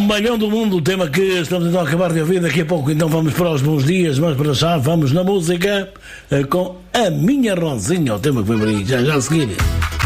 Cambalhão do Mundo, o tema que estamos então a acabar de ouvir. Daqui a pouco então vamos para os bons dias, mas para já vamos na música com A Minha Rosinha, o tema que foi por aí, já a seguir.